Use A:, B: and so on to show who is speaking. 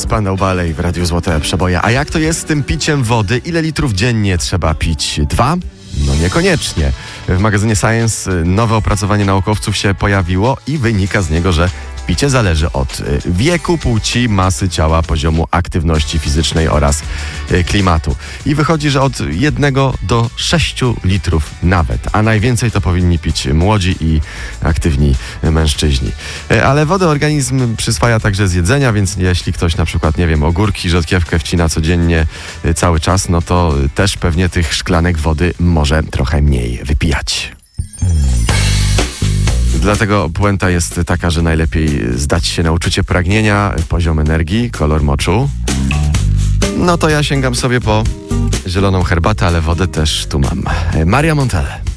A: Spandau Ballet w Radiu Złote Przeboje. A jak to jest z tym piciem wody? Ile litrów dziennie trzeba pić? 2? No niekoniecznie. W magazynie Science nowe opracowanie naukowców się pojawiło i wynika z niego, że picie zależy od wieku, płci, masy ciała, poziomu aktywności fizycznej oraz klimatu. I wychodzi, że od 1 do 6 litrów nawet, a najwięcej to powinni pić młodzi i aktywni mężczyźni. Ale wodę organizm przyswaja także z jedzenia, więc jeśli ktoś na przykład, nie wiem, ogórki, rzodkiewkę wcina codziennie cały czas, no to też pewnie tych szklanek wody może trochę mniej wypijać. Dlatego puenta jest taka, że najlepiej zdać się na uczucie pragnienia, poziom energii, kolor moczu. No to ja sięgam sobie po zieloną herbatę, ale wodę też tu mam. Maria Montale.